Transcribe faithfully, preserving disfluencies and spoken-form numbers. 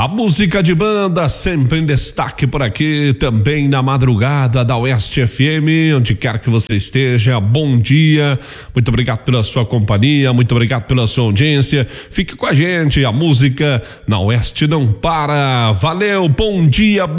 A música de banda sempre em destaque por aqui, também na madrugada da Oeste F M, onde quer que você esteja, bom dia, muito obrigado pela sua companhia, muito obrigado pela sua audiência, fique com a gente, a música na Oeste não para, valeu, bom dia.